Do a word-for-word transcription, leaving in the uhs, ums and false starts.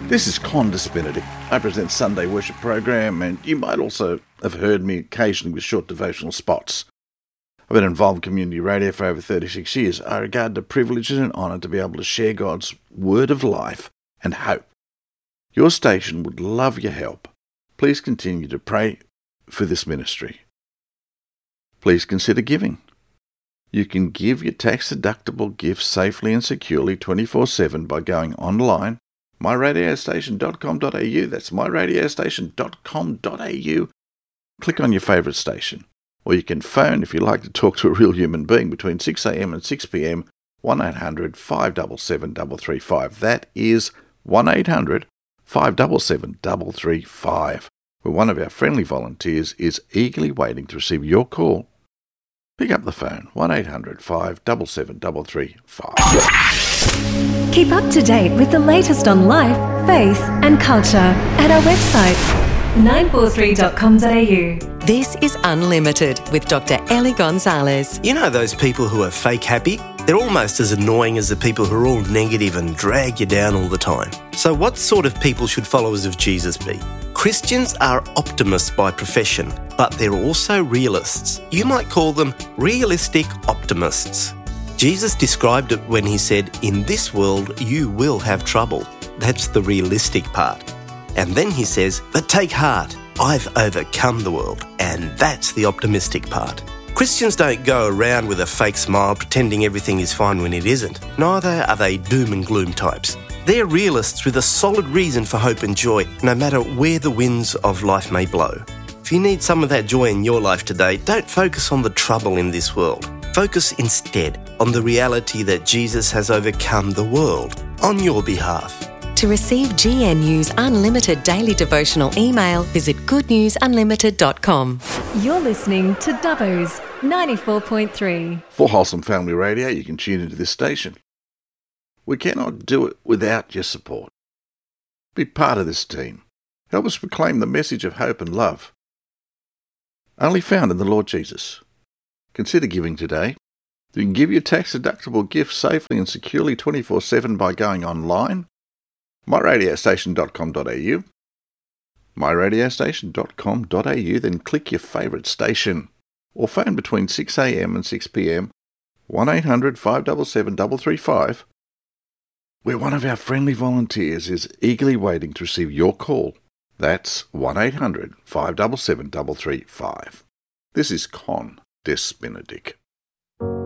This is Condas Benedict. I present Sunday worship program, and you might also have heard me occasionally with short devotional spots. I've been involved in community radio for over thirty-six years. I regard it a privilege and an honour to be able to share God's word of life and hope. Your station would love your help. Please continue to pray for this ministry. Please consider giving. You can give your tax-deductible gifts safely and securely twenty-four seven by going online, my radio station dot com dot a u. That's my radio station dot com dot a u. Click on your favourite station. Or you can phone if you like to talk to a real human being between six a m and six p m, one eight hundred, five seven seven, three three five. That is one eight hundred, five seven seven, three three five, where one of our friendly volunteers is eagerly waiting to receive your call. Pick up the phone, one eight hundred, five seven seven, three three five. Keep up to date with the latest on life, faith and culture at our website, nine four three dot com dot a u. This is Unlimited with Doctor Ellie Gonzalez. You know those people who are fake happy? They're almost as annoying as the people who are all negative and drag you down all the time. So what sort of people should followers of Jesus be? Christians are optimists by profession, but they're also realists. You might call them realistic optimists. Jesus described it when he said, "In this world you will have trouble." That's the realistic part. And then he says, "But take heart, I've overcome the world." And that's the optimistic part. Christians don't go around with a fake smile pretending everything is fine when it isn't. Neither are they doom and gloom types. They're realists with a solid reason for hope and joy, no matter where the winds of life may blow. If you need some of that joy in your life today, don't focus on the trouble in this world. Focus instead on the reality that Jesus has overcome the world on your behalf. To receive G N U's unlimited daily devotional email, visit good news unlimited dot com. You're listening to Dubbo's ninety-four point three. For Wholesome Family Radio, you can tune into this station. We cannot do it without your support. Be part of this team. Help us proclaim the message of hope and love, only found in the Lord Jesus. Consider giving today. You can give your tax-deductible gifts safely and securely twenty-four seven by going online, my radio station dot com dot a u, my radio station dot com dot a u, then click your favourite station, or phone between six a m and six p m, one eight hundred, five seven seven, three three five, where one of our friendly volunteers is eagerly waiting to receive your call. That's one eight hundred, five seven seven, three three five. This is Con Des Benedict.